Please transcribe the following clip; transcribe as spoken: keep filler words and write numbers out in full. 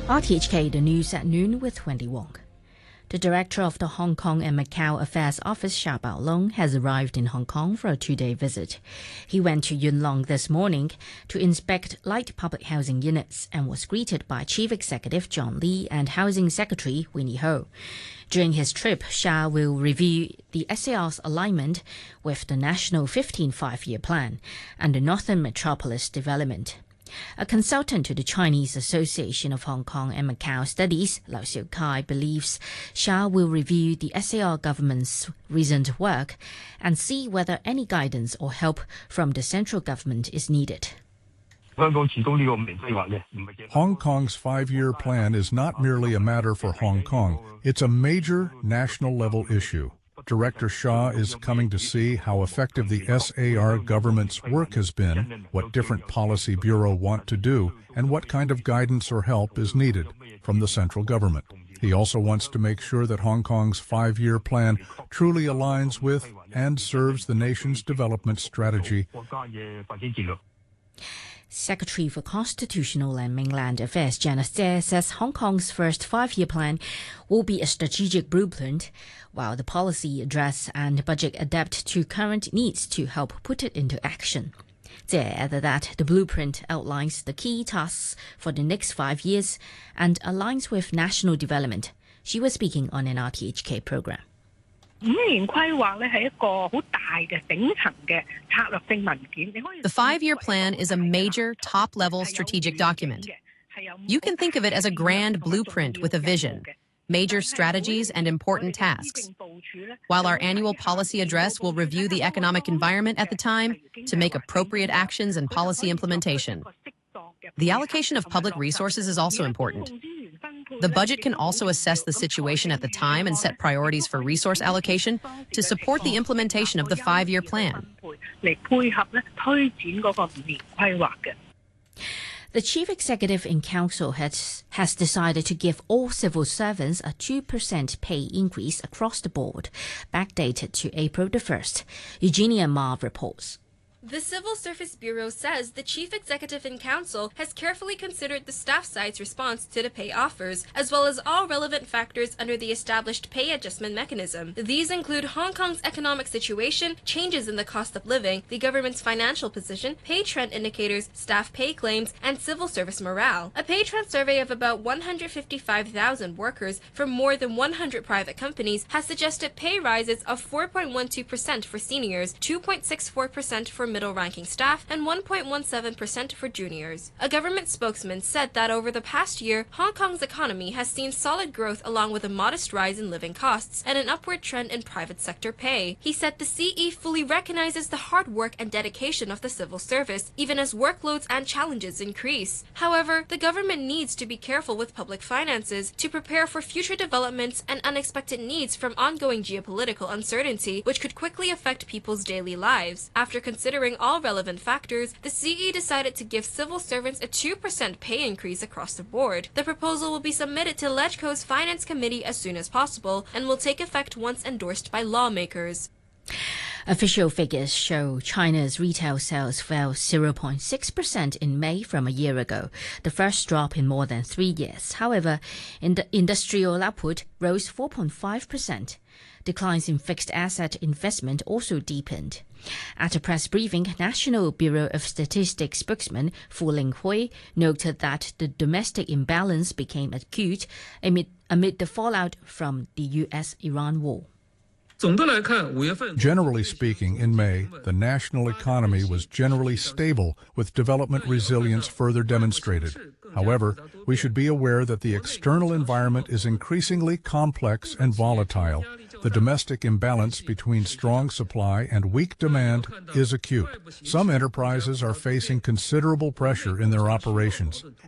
R T H K, the news at noon with Wendy Wong. The director of the Hong Kong and Macau Affairs Office, Xia Baolong, has arrived in Hong Kong for a two-day visit. He went to Yuen Long this morning to inspect light public housing units and was greeted by Chief Executive John Lee and Housing Secretary Winnie Ho. During his trip, Xia will review the S A R's alignment with the National fifteen five-year plan and the Northern Metropolis development. A consultant to the Chinese Association of Hong Kong and Macau Studies, Lau Xiu-kai, believes Xia will review the S A R government's recent work and see whether any guidance or help from the central government is needed. Hong Kong's five-year plan is not merely a matter for Hong Kong. It's a major national-level issue. Director Xia is coming to see how effective the S A R government's work has been, what different policy bureau want to do, and what kind of guidance or help is needed from the central government. He also wants to make sure that Hong Kong's five-year plan truly aligns with and serves the nation's development strategy. Secretary for Constitutional and Mainland Affairs Janice Tse says Hong Kong's first five-year plan will be a strategic blueprint, while the policy address and budget adapt to current needs to help put it into action. Tse added that the blueprint outlines the key tasks for the next five years and aligns with national development. She was speaking on an R T H K program. The five-year plan is a major, top-level strategic document. You can think of it as a grand blueprint with a vision, major strategies, and important tasks. While our annual policy address will review the economic environment at the time to make appropriate actions and policy implementation. The allocation of public resources is also important. The budget can also assess the situation at the time and set priorities for resource allocation to support the implementation of the five-year plan. The Chief Executive in Council has, has decided to give all civil servants a two percent pay increase across the board, backdated to April the first. Eugenia Ma reports. The Civil Service Bureau says the Chief Executive in Council has carefully considered the staff side's response to the pay offers, as well as all relevant factors under the established pay adjustment mechanism. These include Hong Kong's economic situation, changes in the cost of living, the government's financial position, pay trend indicators, staff pay claims, and civil service morale. A pay trend survey of about one hundred fifty-five thousand workers from more than one hundred private companies has suggested pay rises of four point one two percent for seniors, two point six four percent for middle-ranking staff, and one point one seven percent for juniors. A government spokesman said that over the past year, Hong Kong's economy has seen solid growth along with a modest rise in living costs and an upward trend in private sector pay. He said the C E fully recognizes the hard work and dedication of the civil service, even as workloads and challenges increase. However, the government needs to be careful with public finances to prepare for future developments and unexpected needs from ongoing geopolitical uncertainty, which could quickly affect people's daily lives. After considering Considering all relevant factors, the C E decided to give civil servants a two percent pay increase across the board. The proposal will be submitted to LegCo's Finance Committee as soon as possible and will take effect once endorsed by lawmakers. Official figures show China's retail sales fell zero point six percent in May from a year ago, the first drop in more than three years. However, in the industrial output rose four point five percent. Declines in fixed asset investment also deepened. At a press briefing, National Bureau of Statistics spokesman Fu Linghui noted that the domestic imbalance became acute amid, amid the fallout from the U S Iran war. Generally speaking, in May, the national economy was generally stable, with development resilience further demonstrated. However, we should be aware that the external environment is increasingly complex and volatile. The domestic imbalance between strong supply and weak demand is acute. Some enterprises are facing considerable pressure in their operations,